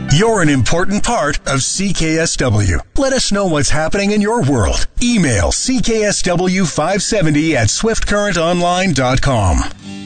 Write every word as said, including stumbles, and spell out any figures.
You're an important part of C K S W. Let us know what's happening in your world. Email C K S W five seventy at swift current online dot com.